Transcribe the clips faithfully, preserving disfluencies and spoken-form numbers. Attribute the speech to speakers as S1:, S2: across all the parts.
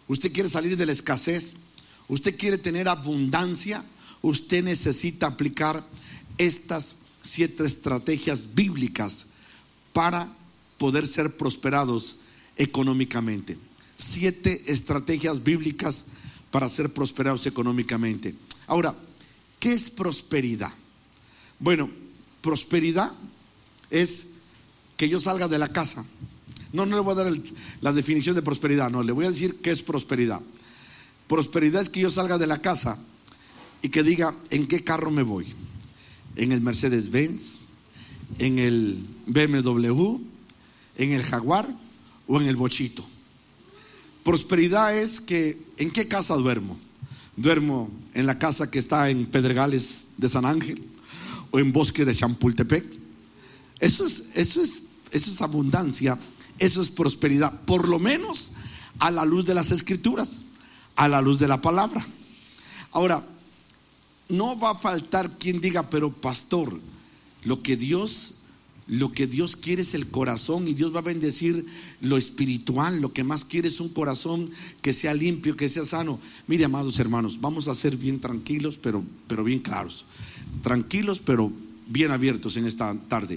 S1: usted quiere salir de la escasez, usted quiere tener abundancia, usted necesita aplicar estas siete estrategias bíblicas para poder ser prosperados económicamente. Siete estrategias bíblicas para ser prosperados económicamente. Ahora, ¿qué es prosperidad? Bueno, prosperidad es que yo salga de la casa. No, no le voy a dar el, la definición de prosperidad, no, le voy a decir qué es prosperidad. Prosperidad es que yo salga de la casa y que diga, ¿en qué carro me voy? ¿En el Mercedes-Benz? ¿En el B M W? ¿En el Jaguar? ¿O en el Bochito? Prosperidad es que, ¿en qué casa duermo? ¿Duermo en la casa que está en Pedregales de San Ángel? ¿O en Bosque de Champultepec? Eso es, eso es, eso es abundancia, eso es prosperidad, por lo menos a la luz de las Escrituras, a la luz de la palabra. Ahora, no va a faltar quien diga, pero pastor, lo que Dios, lo que Dios quiere es el corazón, y Dios va a bendecir lo espiritual. Lo que más quiere es un corazón que sea limpio, que sea sano. Mire, amados hermanos, vamos a ser bien tranquilos, pero, pero bien claros. Tranquilos, pero bien abiertos en esta tarde.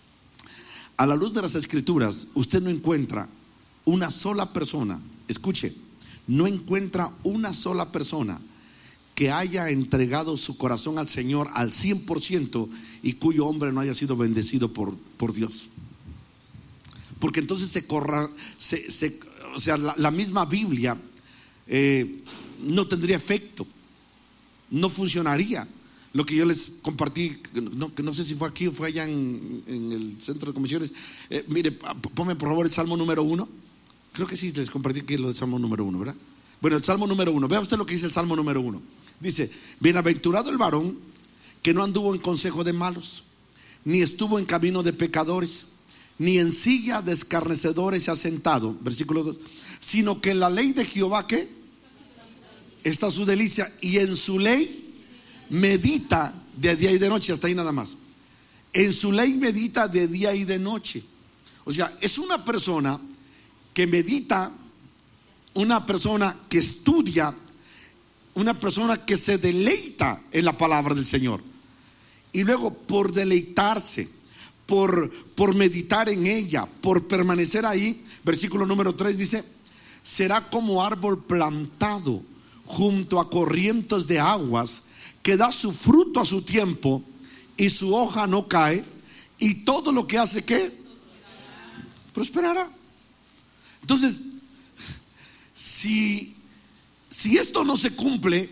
S1: A la luz de las Escrituras, usted no encuentra una sola persona, escuche, no encuentra una sola persona que haya entregado su corazón al Señor al cien por ciento y cuyo hombre no haya sido bendecido por, por Dios. Porque entonces se corra, se, se, o sea, la, la misma Biblia eh, no tendría efecto, no funcionaría. Lo que yo les compartí, no, que no sé si fue aquí o fue allá en, en el centro de comisiones. Eh, mire, ponme por favor el Salmo número uno. Creo que sí les compartí que lo del Salmo número uno, ¿verdad? Bueno, el Salmo número uno. Vea usted lo que dice el Salmo número uno. Dice: bienaventurado el varón que no anduvo en consejo de malos, ni estuvo en camino de pecadores, ni en silla de escarnecedores se ha sentado. Versículo dos. Sino que en la ley de Jehová, ¿qué? Está su delicia, y en su ley medita de día y de noche. Hasta ahí nada más. En su ley medita de día y de noche. O sea, es una persona que medita, una persona que estudia, una persona que se deleita en la palabra del Señor. Y luego, por deleitarse, por, por meditar en ella, por permanecer ahí, versículo número tres dice: será como árbol plantado junto a corrientes de aguas, que da su fruto a su tiempo, y su hoja no cae, y todo lo que hace, ¿qué? Prosperará. Entonces, si, si esto no se cumple,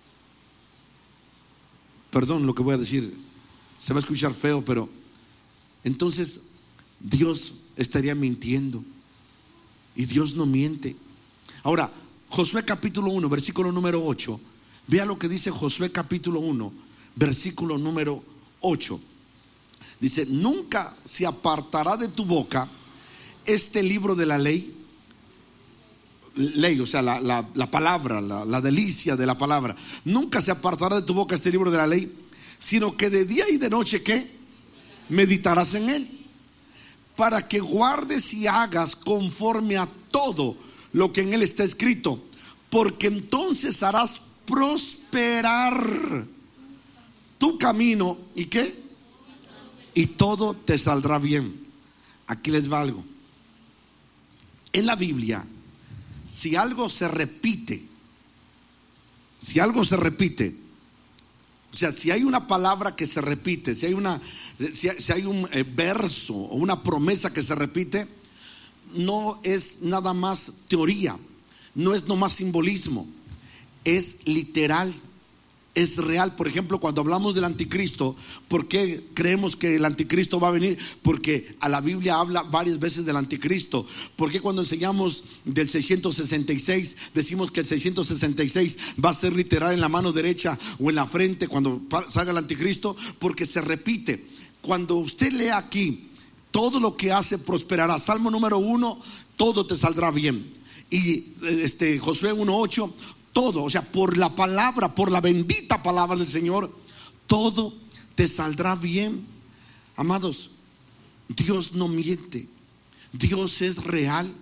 S1: perdón lo que voy a decir, se va a escuchar feo, pero entonces Dios estaría mintiendo, y Dios no miente. Ahora, Josué capítulo uno, versículo número ocho. Vea lo que dice Josué capítulo uno, versículo número ocho. Dice: nunca se apartará de tu boca este libro de la ley. Ley, o sea, la, la, la palabra, la, la delicia de la palabra. Nunca se apartará de tu boca este libro de la ley, sino que de día y de noche, ¿qué? Meditarás en él, para que guardes y hagas conforme a todo lo que en él está escrito, porque entonces harás prosperar tu camino, ¿y qué? Y todo te saldrá bien. Aquí les va algo. En la Biblia, si algo se repite, si algo se repite, o sea, si hay una palabra que se repite, si hay una, si, si hay un eh, verso o una promesa que se repite, no es nada más teoría, no es nomás simbolismo, es literal, es real. Por ejemplo, cuando hablamos del anticristo, ¿por qué creemos que el anticristo va a venir? Porque a la Biblia habla varias veces del anticristo. ¿Por qué cuando enseñamos del seiscientos sesenta y seis decimos que el seiscientos sesenta y seis va a ser literal en la mano derecha o en la frente cuando salga el anticristo? Porque se repite. Cuando usted lee aquí, todo lo que hace prosperará. Salmo número uno, todo te saldrá bien. Y este Josué uno ocho, todo, o sea, por la palabra, por la bendita palabra del Señor, todo te saldrá bien. Amados, Dios no miente, Dios es real,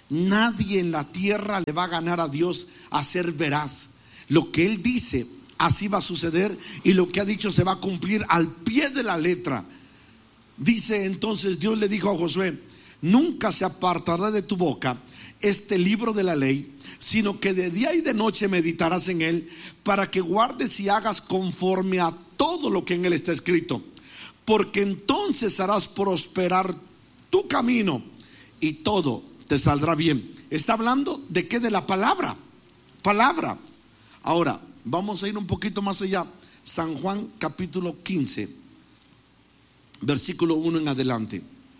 S1: Nadie en la tierra le va a ganar a Dios a ser veraz. Lo que Él dice, así va a suceder, y lo que ha dicho se va a cumplir al pie de la letra. Dice entonces Dios le dijo a Josué: nunca se apartará de tu boca este libro de la ley, sino que de día y de noche meditarás en él, para que guardes y hagas conforme a todo lo que en él está escrito, porque entonces harás prosperar tu camino y todo te saldrá bien. Está hablando de qué? De la palabra. Palabra. Ahora vamos a ir un poquito más allá. San Juan capítulo quince, versículo uno en adelante.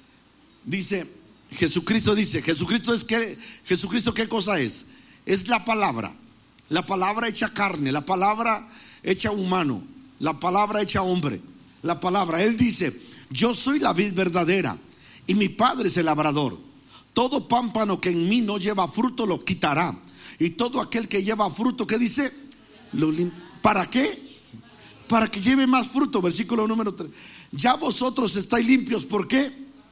S1: Dice, Jesucristo dice, Jesucristo es que, Jesucristo ¿qué cosa es? Es la palabra. La palabra hecha carne, la palabra hecha humano, la palabra hecha hombre. La palabra, Él dice: yo soy la vid verdadera y mi Padre es el labrador. Todo pámpano que en mí no lleva fruto lo quitará, y todo aquel que lleva fruto, ¿qué dice? Lo lim- ¿Para qué? Para que lleve más fruto. Versículo número tres. Ya vosotros estáis limpios, ¿por qué?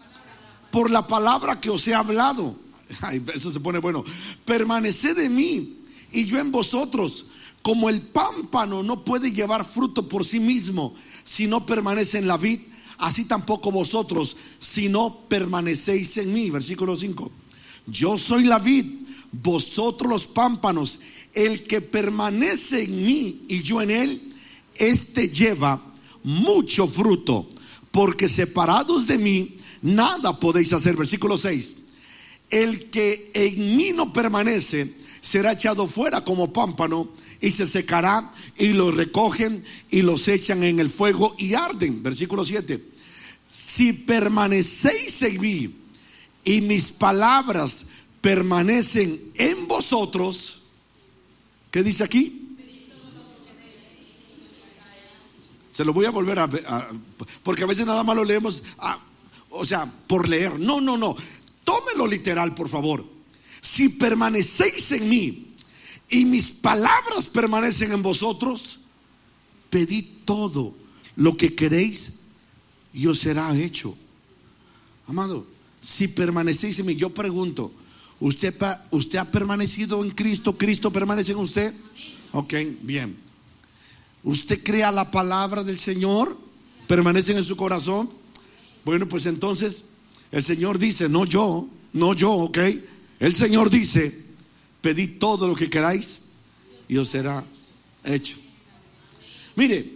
S1: Por la palabra que os he hablado. Ay, eso se pone bueno. Permaneced en mí y yo en vosotros. Como el pámpano no puede llevar fruto por sí mismo si no permanece en la vid, así tampoco vosotros si no permanecéis en mí. Versículo cinco. Yo soy la vid, vosotros los pámpanos. El que permanece en mí y yo en él, este lleva mucho fruto, porque separados de mí nada podéis hacer. Versículo seis. El que en mí no permanece será echado fuera como pámpano y se secará, y los recogen y los echan en el fuego y arden. Versículo siete. Si permanecéis en mí y mis palabras permanecen en vosotros, ¿qué dice aquí? Se lo voy a volver a, a porque a veces nada más lo leemos a, o sea, por leer. No, no, no. Tómelo literal, por favor. Si permanecéis en mí y mis palabras permanecen en vosotros, pedid todo lo que queréis y os será hecho. Amado, si permanecéis en mí, yo pregunto, ¿usted, usted ha permanecido en Cristo? ¿Cristo permanece en usted? Ok, bien. ¿Usted crea la palabra del Señor? ¿Permanece en su corazón? Bueno, pues entonces el Señor dice, no yo, no yo, ok. El Señor dice: pedid todo lo que queráis y os será hecho. Mire,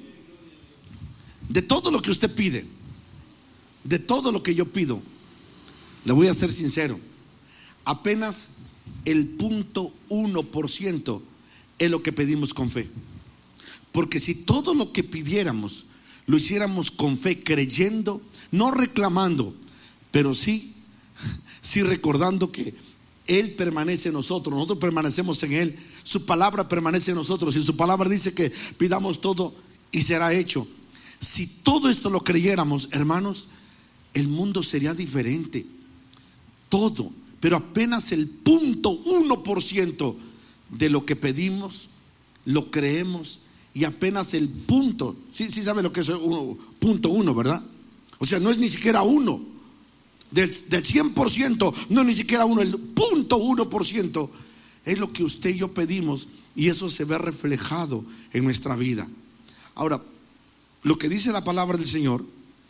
S1: de todo lo que usted pide, de todo lo que yo pido, le voy a ser sincero, apenas el punto uno por ciento es lo que pedimos con fe. Porque si todo lo que pidiéramos lo hiciéramos con fe, creyendo, no reclamando, pero sí, sí recordando que Él permanece en nosotros, nosotros permanecemos en Él, su palabra permanece en nosotros, y su palabra dice que pidamos todo y será hecho. Si todo esto lo creyéramos, hermanos, el mundo sería diferente. Todo, pero apenas el punto uno por ciento de lo que pedimos lo creemos, y apenas el punto, sí, sí sabe lo que es uno, punto uno, ¿verdad? O sea, no es ni siquiera uno. Del, del cien por ciento, no ni siquiera uno, el punto uno por ciento es lo que usted y yo pedimos, y eso se ve reflejado en nuestra vida. Ahora, lo que dice la palabra del Señor,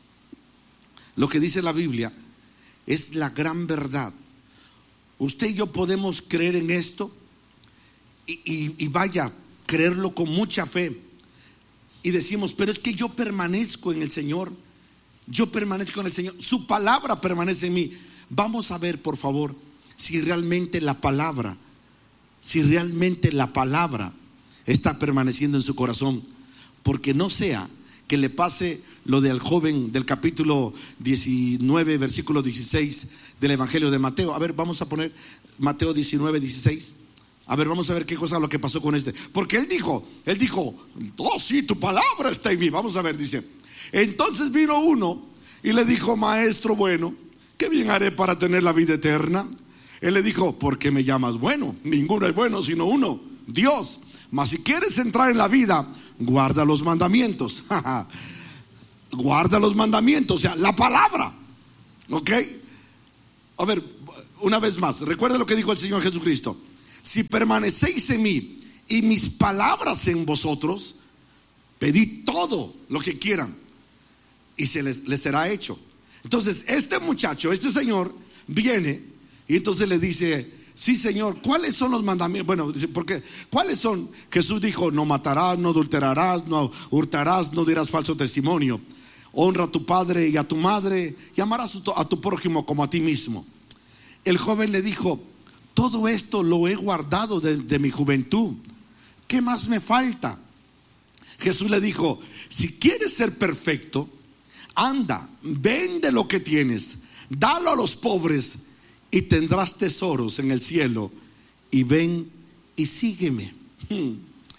S1: lo que dice la Biblia, es la gran verdad. Usted y yo podemos creer en esto y, y, y vaya, creerlo con mucha fe, y decimos, pero es que yo permanezco en el Señor. Yo permanezco en el Señor, su palabra permanece en mí. Vamos a ver, por favor, si realmente la palabra, si realmente la palabra está permaneciendo en su corazón. Porque no sea que le pase lo del joven del capítulo diecinueve, versículo dieciséis del Evangelio de Mateo. A ver, vamos a poner Mateo diecinueve, dieciséis. A ver, vamos a ver qué cosa lo que pasó con este. Porque él dijo, él dijo, oh sí, tu palabra está en mí. Vamos a ver, dice. Entonces vino uno y le dijo, maestro bueno, ¿qué bien haré para tener la vida eterna? Él le dijo, ¿por qué me llamas bueno? Ninguno es bueno sino uno, Dios. Mas si quieres entrar en la vida, guarda los mandamientos. Guarda los mandamientos, o sea, la palabra. ¿Ok? A ver, una vez más, recuerda lo que dijo el Señor Jesucristo: si permanecéis en mí y mis palabras en vosotros, pedid todo lo que quieran y se les, les será hecho. Entonces este muchacho, este señor viene y entonces le dice: sí, Señor, ¿cuáles son los mandamientos? Bueno, dice, porque ¿cuáles son? Jesús dijo: no matarás, no adulterarás, no hurtarás, no dirás falso testimonio, honra a tu padre y a tu madre, y amarás a tu prójimo como a ti mismo. El joven le dijo: todo esto lo he guardado de, de mi juventud, ¿qué más me falta? Jesús le dijo: si quieres ser perfecto, anda, vende lo que tienes, dalo a los pobres y tendrás tesoros en el cielo, y ven y sígueme. Hmm.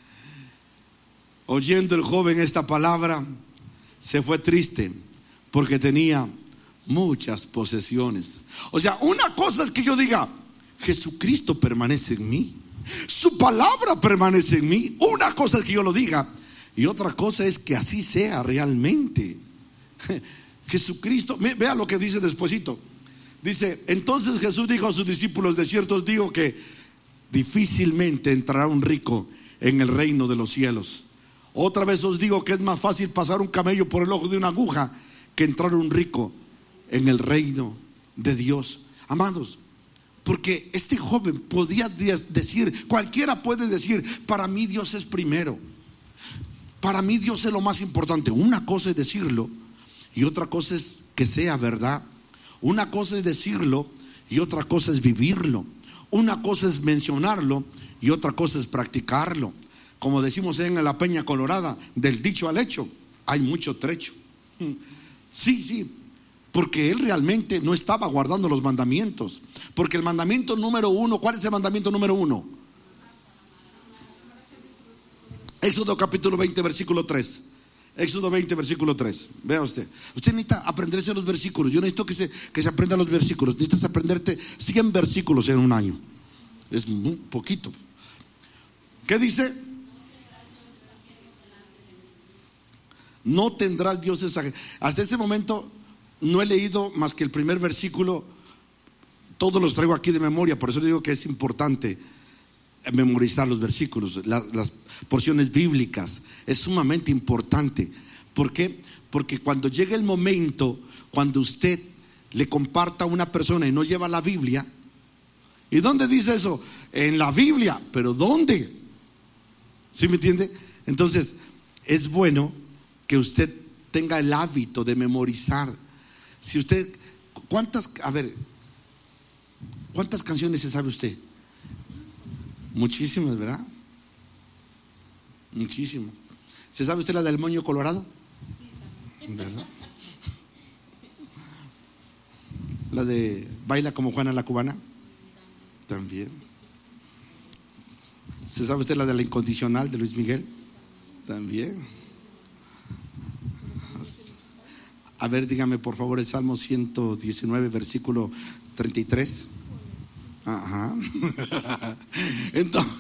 S1: Oyendo el joven esta palabra, se fue triste porque tenía muchas posesiones. O sea, una cosa es que yo diga: Jesucristo permanece en mí, su palabra permanece en mí. Una cosa es que yo lo diga, y otra cosa es que así sea realmente. Jesucristo, vea lo que dice despuesito. Dice: entonces Jesús dijo a sus discípulos: de cierto os digo que difícilmente entrará un rico en el reino de los cielos. Otra vez os digo que es más fácil pasar un camello por el ojo de una aguja que entrar un rico en el reino de Dios. Amados, porque este joven podía decir, cualquiera puede decir: para mí Dios es primero, para mí Dios es lo más importante. Una cosa es decirlo y otra cosa es que sea verdad. Una cosa es decirlo y otra cosa es vivirlo. Una cosa es mencionarlo y otra cosa es practicarlo. Como decimos en la Peña Colorada, del dicho al hecho hay mucho trecho. Sí, sí, porque él realmente no estaba guardando los mandamientos. Porque el mandamiento número uno, ¿cuál es el mandamiento número uno? Éxodo capítulo veinte, versículo tres. Éxodo veinte, versículo tres. Vea usted. Usted necesita aprenderse los versículos. Yo necesito que se, que se aprenda los versículos. Necesitas aprenderte cien versículos en un año. Es muy poquito. ¿Qué dice? No tendrás dioses ajenos. Hasta este momento no he leído más que el primer versículo. Todos los traigo aquí de memoria. Por eso digo que es importante memorizar los versículos, las, las porciones bíblicas. Es sumamente importante. ¿Por qué? Porque cuando llegue el momento, cuando usted le comparta a una persona y no lleva la Biblia. ¿Y dónde dice eso? En la Biblia. ¿Pero dónde? ¿Sí me entiende? Entonces es bueno que usted tenga el hábito de memorizar. Si usted, ¿cuántas, a ver, cuántas canciones se sabe usted? Muchísimas, ¿verdad? Muchísimas. ¿Se sabe usted la del moño colorado? Sí, ¿verdad? La de Baila como Juana la Cubana. También. ¿Se sabe usted la de La Incondicional de Luis Miguel? También. A ver, dígame por favor el Salmo ciento diecinueve, versículo treinta y tres. Ajá. Entonces,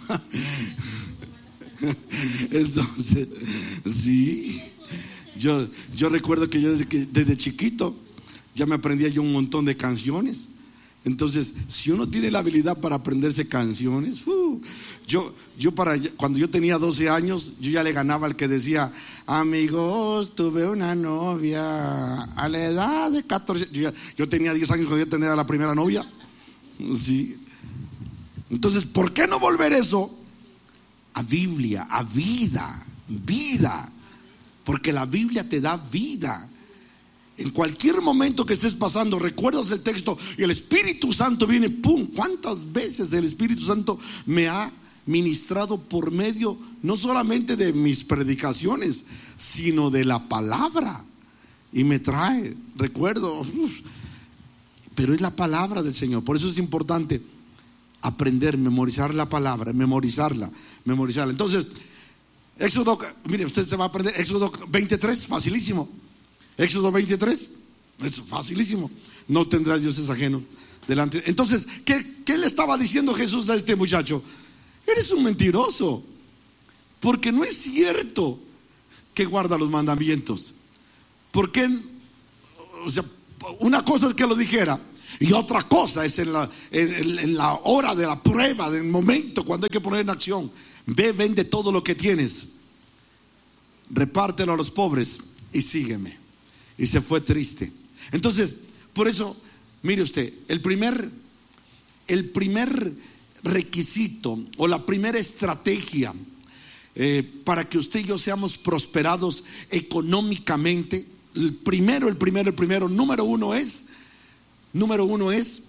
S1: entonces sí. Yo, yo recuerdo que yo desde, que desde chiquito ya me aprendía yo un montón de canciones. Entonces, si uno tiene la habilidad para aprenderse canciones, uh, yo, yo para cuando yo tenía doce años, yo ya le ganaba al que decía: amigos, tuve una novia a la edad de catorce. Yo, ya, yo tenía diez años cuando yo tenía la primera novia. Sí. Entonces, ¿por qué no volver eso a Biblia, a vida, vida? Porque la Biblia te da vida. En cualquier momento que estés pasando, recuerdas el texto y el Espíritu Santo viene, ¡pum! ¿Cuántas veces el Espíritu Santo me ha ministrado por medio no solamente de mis predicaciones, sino de la palabra? Y me trae, recuerdo, uf, pero es la palabra del Señor. Por eso es importante aprender, memorizar la palabra, memorizarla, memorizarla. Entonces, Éxodo, mire, usted se va a aprender Éxodo veintitrés, facilísimo. Éxodo veintitrés, es facilísimo. No tendrás dioses ajenos delante. Entonces, ¿qué, ¿qué le estaba diciendo Jesús a este muchacho? Eres un mentiroso, porque no es cierto que guarda los mandamientos. Porque, o sea, una cosa es que lo dijera Y otra cosa es en la, en, en la hora de la prueba, del momento cuando hay que poner en acción. Ve, vende todo lo que tienes, repártelo a los pobres y sígueme. Y se fue triste. Entonces, por eso, mire usted, el primer, el primer requisito o la primera estrategia eh, para que usted y yo seamos prosperados económicamente, el primero, el primero, el primero, número uno es, número uno es